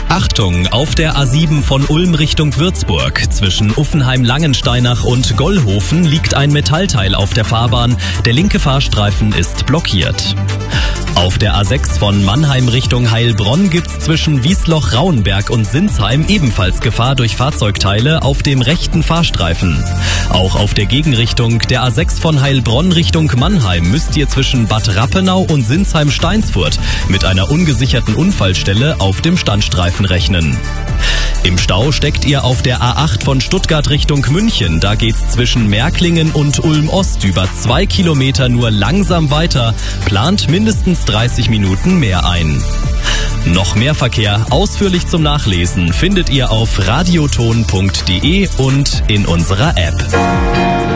Achtung, auf der A7 von Ulm Richtung Würzburg. Zwischen Uffenheim-Langensteinach und Gollhofen liegt ein Metallteil auf der Fahrbahn. Der linke Fahrstreifen ist blockiert. Auf der A6 von Mannheim Richtung Heilbronn gibt's zwischen Wiesloch-Rauenberg und Sinsheim ebenfalls Gefahr durch Fahrzeugteile auf dem rechten Fahrstreifen. Auch auf der Gegenrichtung der A6 von Heilbronn Richtung Mannheim müsst ihr zwischen Bad Rappenau und Sinsheim-Steinsfurt mit einer ungesicherten Unfallstelle auf dem Standstreifen rechnen. Im Stau steckt ihr auf der A8 von Stuttgart Richtung München. Da geht's zwischen Märklingen und Ulm-Ost über 2 Kilometer nur langsam weiter. Plant mindestens 30 Minuten mehr ein. Noch mehr Verkehr ausführlich zum Nachlesen findet ihr auf radioton.de und in unserer App.